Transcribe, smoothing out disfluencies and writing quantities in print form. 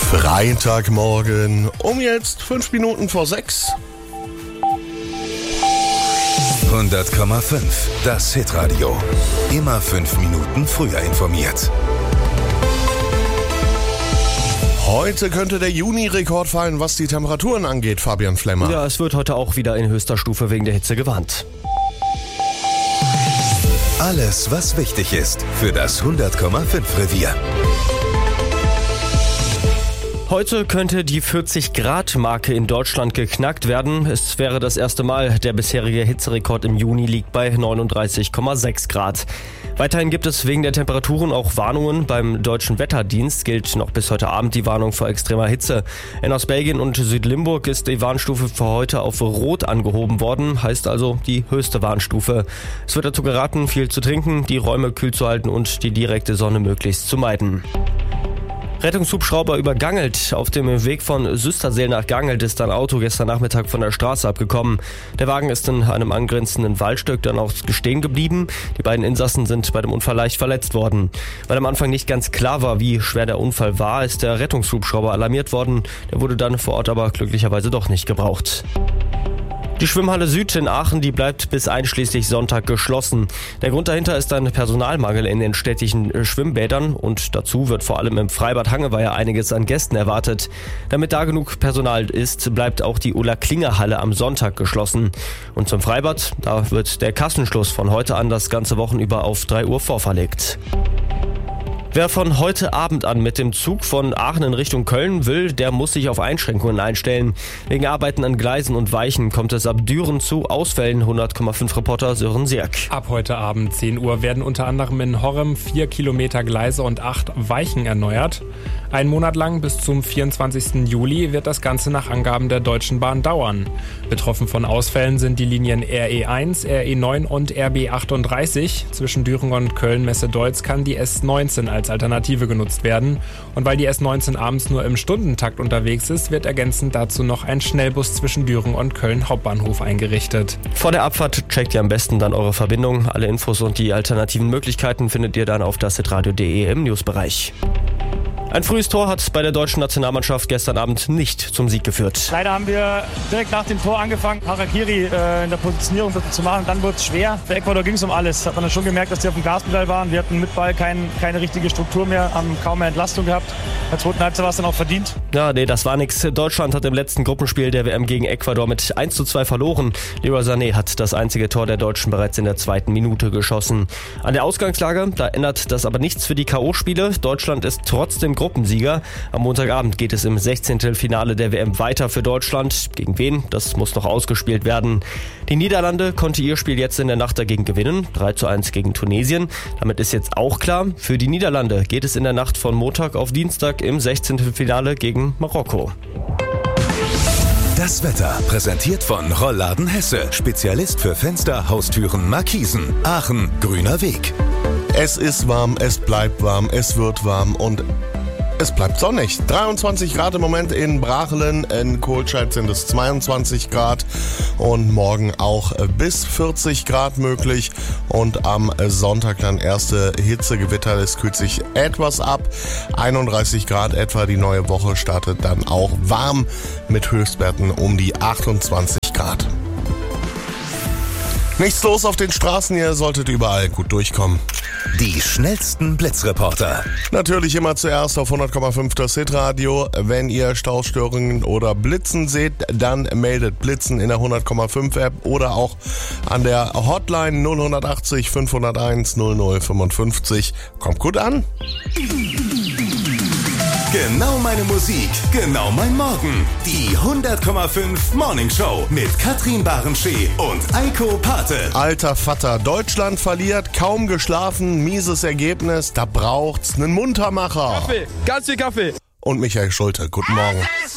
Freitagmorgen, um jetzt 5 Minuten vor 6. 100,5. Das Hitradio. Immer 5 Minuten früher informiert. Heute könnte der Juni-Rekord fallen, was die Temperaturen angeht, Fabian Flemmer. Ja, es wird heute auch wieder in höchster Stufe wegen der Hitze gewarnt. Alles, was wichtig ist für das 100,5 Revier. Heute könnte die 40-Grad-Marke in Deutschland geknackt werden. Es wäre das erste Mal. Der bisherige Hitzerekord im Juni liegt bei 39,6 Grad. Weiterhin gibt es wegen der Temperaturen auch Warnungen. Beim Deutschen Wetterdienst gilt noch bis heute Abend die Warnung vor extremer Hitze. In Ostbelgien und Südlimburg ist die Warnstufe für heute auf Rot angehoben worden, heißt also die höchste Warnstufe. Es wird dazu geraten, viel zu trinken, die Räume kühl zu halten und die direkte Sonne möglichst zu meiden. Rettungshubschrauber über Gangelt. Auf dem Weg von Süsterseel nach Gangelt ist ein Auto gestern Nachmittag von der Straße abgekommen. Der Wagen ist in einem angrenzenden Waldstück dann auch stehen geblieben. Die beiden Insassen sind bei dem Unfall leicht verletzt worden. Weil am Anfang nicht ganz klar war, wie schwer der Unfall war, ist der Rettungshubschrauber alarmiert worden. Der wurde dann vor Ort aber glücklicherweise doch nicht gebraucht. Die Schwimmhalle Süd in Aachen, die bleibt bis einschließlich Sonntag geschlossen. Der Grund dahinter ist ein Personalmangel in den städtischen Schwimmbädern und dazu wird vor allem im Freibad Hangeweiher einiges an Gästen erwartet. Damit da genug Personal ist, bleibt auch die Ulla-Klinger-Halle am Sonntag geschlossen. Und zum Freibad, da wird der Kassenschluss von heute an das ganze Wochenüber auf 3 Uhr vorverlegt. Wer von heute Abend an mit dem Zug von Aachen in Richtung Köln will, der muss sich auf Einschränkungen einstellen. Wegen Arbeiten an Gleisen und Weichen kommt es ab Düren zu Ausfällen. 100,5 Reporter Sören Sierk. Ab heute Abend 10 Uhr werden unter anderem in Horrem 4 Kilometer Gleise und 8 Weichen erneuert. Einen Monat lang bis zum 24. Juli wird das Ganze nach Angaben der Deutschen Bahn dauern. Betroffen von Ausfällen sind die Linien RE1, RE9 und RB38. Zwischen Düren und Köln-Messe-Deutz kann die S19 als Alternative genutzt werden. Und weil die S19 abends nur im Stundentakt unterwegs ist, wird ergänzend dazu noch ein Schnellbus zwischen Düren und Köln Hauptbahnhof eingerichtet. Vor der Abfahrt checkt ihr am besten dann eure Verbindung. Alle Infos und die alternativen Möglichkeiten findet ihr dann auf dashitradio.de im Newsbereich. Ein frühes Tor hat bei der deutschen Nationalmannschaft gestern Abend nicht zum Sieg geführt. Leider haben wir direkt nach dem Tor angefangen, Harakiri in der Positionierung zu machen. Dann wurde es schwer. Für Ecuador ging es um alles. Hat man dann schon gemerkt, dass die auf dem Gaspedal waren. Wir hatten mit Ball keine richtige Struktur mehr, haben kaum mehr Entlastung gehabt. In der zweiten Halbzeit war es dann auch verdient. Ja, nee, das war nichts. Deutschland hat im letzten Gruppenspiel der WM gegen Ecuador mit 1:2 verloren. Leroy Sané hat das einzige Tor der Deutschen bereits in der 2. Minute geschossen. An der Ausgangslage, da ändert das aber nichts für die K.O.-Spiele. Deutschland ist trotzdem Gruppensieger. Am Montagabend geht es im 16. Finale der WM weiter für Deutschland. Gegen wen? Das muss noch ausgespielt werden. Die Niederlande konnte ihr Spiel jetzt in der Nacht dagegen gewinnen. 3:1 gegen Tunesien. Damit ist jetzt auch klar, für die Niederlande geht es in der Nacht von Montag auf Dienstag im 16. Finale gegen Marokko. Das Wetter präsentiert von Rollladen Hesse. Spezialist für Fenster, Haustüren, Markisen. Aachen, grüner Weg. Es ist warm, es bleibt warm, es wird warm und es bleibt sonnig. 23 Grad im Moment in Brachelen, in Kohlscheid sind es 22 Grad und morgen auch bis 40 Grad möglich. Und am Sonntag dann erste Hitzegewitter, es kühlt sich etwas ab. 31 Grad etwa, die neue Woche startet dann auch warm mit Höchstwerten um die 28 Grad. Nichts los auf den Straßen, ihr solltet überall gut durchkommen. Die schnellsten Blitzreporter. Natürlich immer zuerst auf 100,5 das Hitradio. Wenn ihr Staustörungen oder Blitzen seht, dann meldet Blitzen in der 100,5 App oder auch an der Hotline 0180 501 0055. Kommt gut an. Genau meine Musik, genau mein Morgen. Die 100,5 Morning Show mit Katrin Barenschee und Eiko Pate. Alter Vater, Deutschland verliert, kaum geschlafen, mieses Ergebnis, da braucht's einen Muntermacher. Kaffee, ganz viel Kaffee. Und Michael Schulte, guten Morgen.